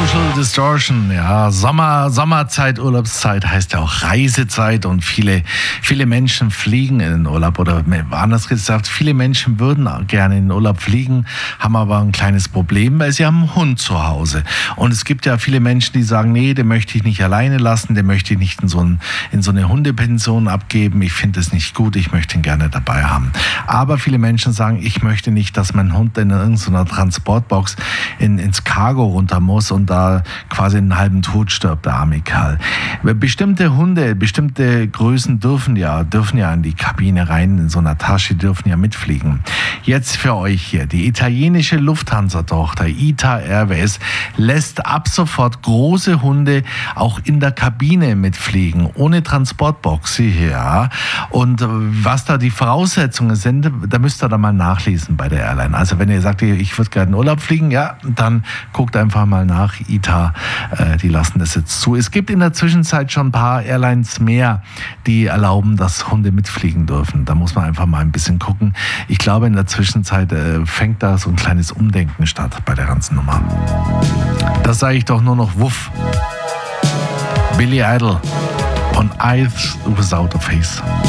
Social Distortion, ja, Sommerzeit, Urlaubszeit heißt ja auch Reisezeit und viele Menschen fliegen in den Urlaub oder anders gesagt, viele Menschen würden gerne in den Urlaub fliegen, haben aber ein kleines Problem, weil sie haben einen Hund zu Hause. Und es gibt ja viele Menschen, die sagen, nee, den möchte ich nicht alleine lassen, den möchte ich nicht in so eine Hundepension abgeben, ich finde es nicht gut, ich möchte ihn gerne dabei haben. Aber viele Menschen sagen, ich möchte nicht, dass mein Hund in irgendeiner Transportbox ins Cargo runter muss und da quasi einen halben Tod stirbt, der arme Kerl. Bestimmte Hunde, bestimmte Größen dürfen ja in die Kabine rein, in so einer Tasche, dürfen ja mitfliegen. Jetzt für euch hier, die italienische Lufthansa-Tochter ITA Airways lässt ab sofort große Hunde auch in der Kabine mitfliegen, ohne Transportbox, ja. Und was da die Voraussetzungen sind, da müsst ihr da mal nachlesen bei der Airline. Also wenn ihr sagt, ich würde gerne in Urlaub fliegen, ja, dann guckt einfach mal nach. ITA, die lassen das jetzt zu. Es gibt in der Zwischenzeit schon ein paar Airlines mehr, die erlauben, dass Hunde mitfliegen dürfen. Da muss man einfach mal ein bisschen gucken. Ich glaube, in der Zwischenzeit fängt da so ein kleines Umdenken statt bei der ganzen Nummer. Das sage ich doch nur noch wuff. Billy Idol und Eyes Without a Face.